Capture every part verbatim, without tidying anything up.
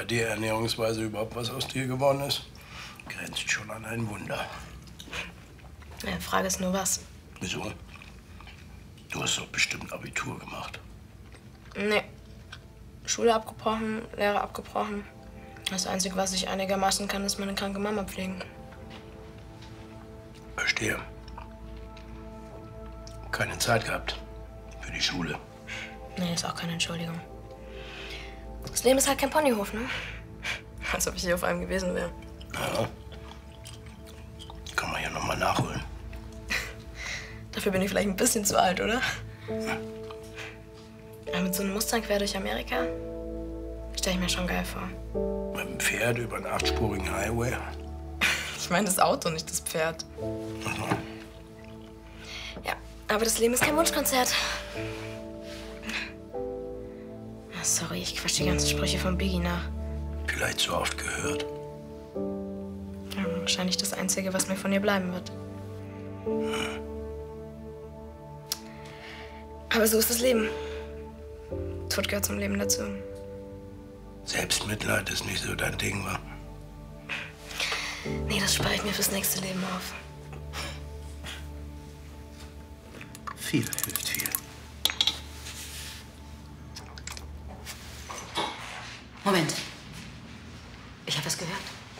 bei der Ernährungsweise überhaupt was aus dir geworden ist, grenzt schon an ein Wunder. Ja, Frage ist nur was. Wieso? Du hast doch bestimmt Abitur gemacht. Nee. Schule abgebrochen, Lehre abgebrochen. Das Einzige, was ich einigermaßen kann, ist meine kranke Mama pflegen. Verstehe. Keine Zeit gehabt für die Schule. Nee, ist auch keine Entschuldigung. Das Leben ist halt kein Ponyhof, ne? Als ob ich hier auf einem gewesen wäre. Ja. Kann man ja noch mal nachholen. Dafür bin ich vielleicht ein bisschen zu alt, oder? Aber mit so einem Mustang quer durch Amerika stelle ich mir schon geil vor. Mit dem Pferd über einen achtspurigen Highway. Ich meine das Auto, nicht das Pferd. Mhm. Ja, aber das Leben ist kein Wunschkonzert. Sorry, ich quatsch die ganzen Sprüche von Biggie nach. Vielleicht so oft gehört. Ja, wahrscheinlich das Einzige, was mir von ihr bleiben wird. Hm. Aber so ist das Leben. Tod gehört zum Leben dazu. Selbstmitleid ist nicht so dein Ding, wa? Nee, das spare ich mir fürs nächste Leben auf. Viel hilft viel. Moment. Ich habe was gehört.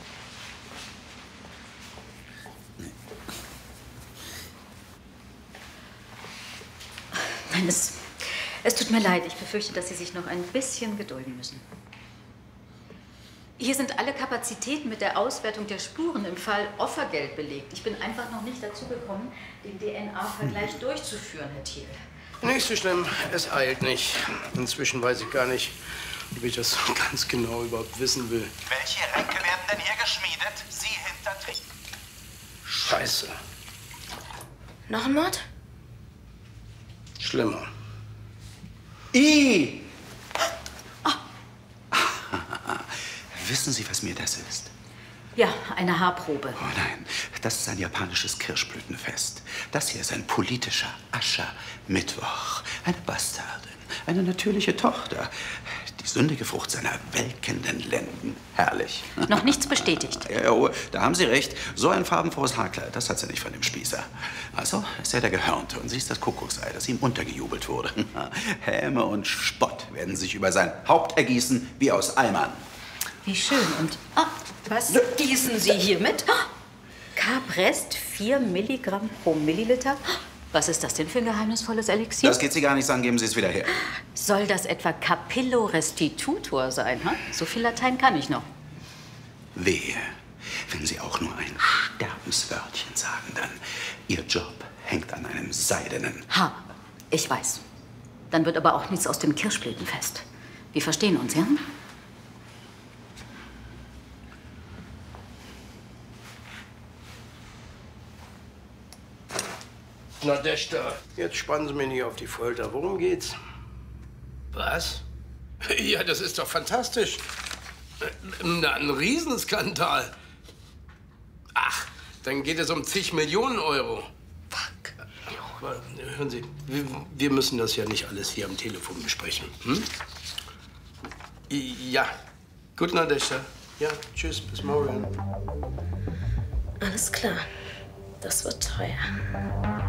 Nein, es, es tut mir leid. Ich befürchte, dass Sie sich noch ein bisschen gedulden müssen. Hier sind alle Kapazitäten mit der Auswertung der Spuren im Fall Offergeld belegt. Ich bin einfach noch nicht dazu gekommen, den D N A-Vergleich durchzuführen, Herr Thiel. Nicht so schlimm, es eilt nicht. Inzwischen weiß ich gar nicht, ob ich das ganz genau überhaupt wissen will. Welche Ränke werden denn hier geschmiedet? Sie hinter Trick. Scheiße. Noch ein Mord? Schlimmer. I! Wissen Sie, was mir das ist? Ja, eine Haarprobe. Oh nein, das ist ein japanisches Kirschblütenfest. Das hier ist ein politischer Aschermittwoch. Eine Bastardin, eine natürliche Tochter. Die sündige Frucht seiner welkenden Lenden. Herrlich. Noch nichts bestätigt. Ja, oh, da haben Sie recht. So ein farbenfrohes Haarkleid, das hat sie nicht von dem Spießer. Also ist er der Gehörnte und sie ist das Kuckucksei, das ihm untergejubelt wurde. Häme und Spott werden sich über sein Haupt ergießen wie aus Eimern. Wie schön. Und ah, was gießen Sie hier mit? Ah, Caprest, vier Milligramm pro Milliliter. Was ist das denn für ein geheimnisvolles Elixier? Das geht Sie gar nichts an, geben Sie es wieder her. Soll das etwa Capillorestitutor sein? Hm? So viel Latein kann ich noch. Wehe, wenn Sie auch nur ein Sterbenswörtchen sagen, dann Ihr Job hängt an einem seidenen Ha, ich weiß. Dann wird aber auch nichts aus dem Kirschblütenfest. Wir verstehen uns, ja? Na, Dächter, jetzt spannen Sie mich nicht auf die Folter. Worum geht's? Was? Ja, das ist doch fantastisch. Na, ein Riesenskandal. Ach, dann geht es um zig Millionen Euro. Fuck. Aber, hören Sie, wir, wir müssen das ja nicht alles hier am Telefon besprechen. Hm? Ja. Gute Nacht, Dächter. Ja, tschüss, bis morgen. Alles klar. Das wird teuer.